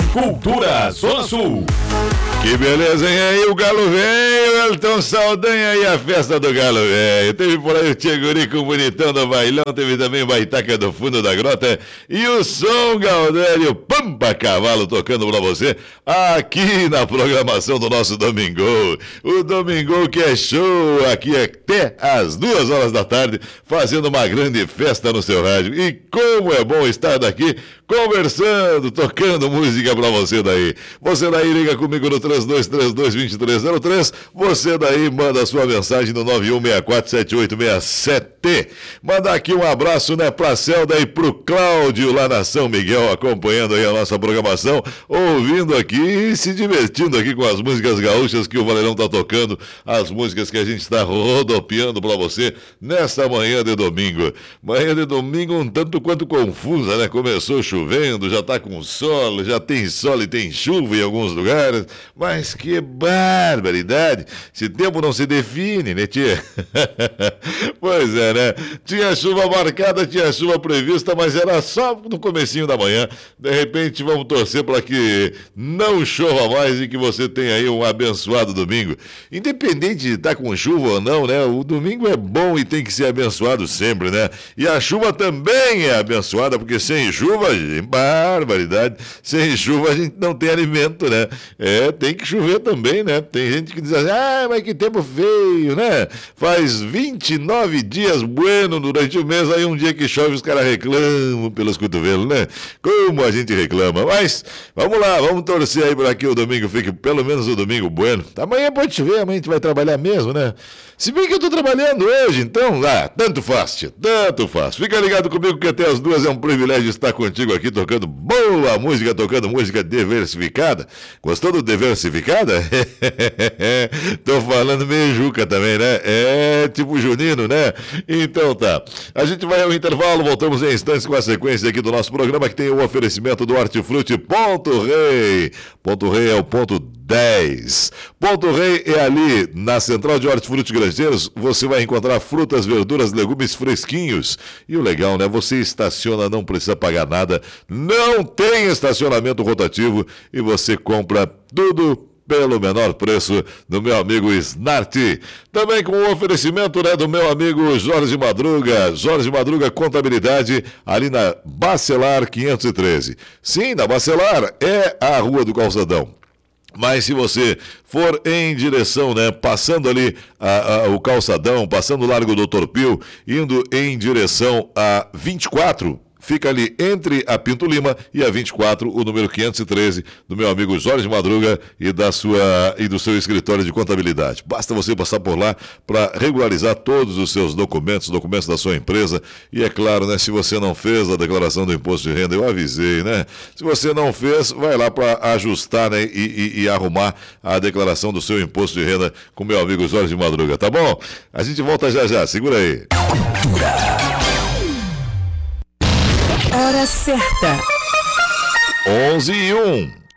Cultura Zona Sul. Que beleza, hein? Aí o Galo Velho, Elton Saldanha e a festa do Galo Velho. Teve por aí o Tchegurico bonitão do bailão, teve também o Baitaca do fundo da grota e o Som Gaudério Pampa Cavalo tocando pra você aqui na programação do nosso Domingão. O Domingão que é show aqui até às 2 horas da tarde, fazendo uma grande festa no seu rádio. E como é bom estar daqui conversando, tocando música pra você daí. Você daí liga comigo no 3232-2303. Você daí manda a sua mensagem no 91647867. Mandar aqui um abraço, né, pra Celda e pro Cláudio lá na São Miguel, acompanhando aí a nossa programação, ouvindo aqui e se divertindo aqui com as músicas gaúchas que o Valerão tá tocando, as músicas que a gente está rodopiando pra você nesta manhã de domingo. Manhã de domingo um tanto quanto confusa, né? Começou chovendo, já tá com sol, já tem sol e tem chuva em alguns lugares, mas que barbaridade! Esse tempo não se define, né, tia? Pois é, né? Tinha chuva marcada, tinha chuva prevista, mas era só no comecinho da manhã. De repente vamos torcer para que não chova mais e que você tenha aí um abençoado domingo. Independente de estar com chuva ou não, né? O domingo é bom e tem que ser abençoado sempre, né? E a chuva também é abençoada, porque sem chuva, barbaridade, sem chuva a gente não tem alimento, né? Tem que chover também, né? Tem gente que diz assim, mas que tempo feio, né? Faz 29 dias bueno durante o mês, aí um dia que chove os caras reclamam pelos cotovelos, né? Como a gente reclama. Mas, vamos lá, vamos torcer aí para que o domingo fique pelo menos o domingo bueno. Amanhã pode chover, amanhã a gente vai trabalhar mesmo, né? Se bem que eu tô trabalhando hoje, então, tanto faz, tia, tanto faz. Fica ligado comigo que até as 2 é um privilégio estar contigo aqui tocando boa música, tocando música diversificada. Gostou do diversificada? Tô falando meio juca também, né? Tipo junino, né? Então tá. A gente vai ao intervalo, voltamos em instantes com a sequência aqui do nosso programa que tem o oferecimento do Hortifruti Ponto Rei. Ponto Rei é o ponto 10. Ponto Rei é ali na Central de Hortifruti Grangeiros. Você vai encontrar frutas, verduras, legumes fresquinhos. E o legal, né? Você estaciona, não precisa pagar nada. Não tem estacionamento rotativo e você compra tudo pelo menor preço do meu amigo Snart. Também com o oferecimento, né, do meu amigo Jorge Madruga. Jorge Madruga Contabilidade, ali na Bacelar 513. Sim, na Bacelar é a Rua do Calçadão. Mas se você for em direção, né, passando ali o calçadão, passando o Largo Doutor Pio, indo em direção a 24, fica ali entre a Pinto Lima e a 24, o número 513 do meu amigo Jorge Madruga e do seu escritório de contabilidade. Basta você passar por lá para regularizar todos os seus documentos da sua empresa. E é claro, né, se você não fez a declaração do imposto de renda, eu avisei, né? Se você não fez, vai lá para ajustar, né, e arrumar a declaração do seu imposto de renda com meu amigo Jorge Madruga, tá bom? A gente volta já, segura aí. Hora certa. 11:01.